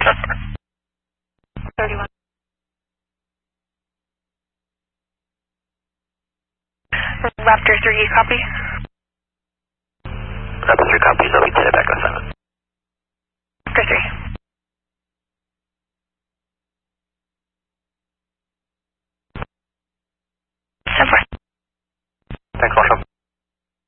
31. Raptor 3, copy. Raptor 3 copies, I'll be to back on 7. Raptor 3. Ten four. Thanks, Marshall.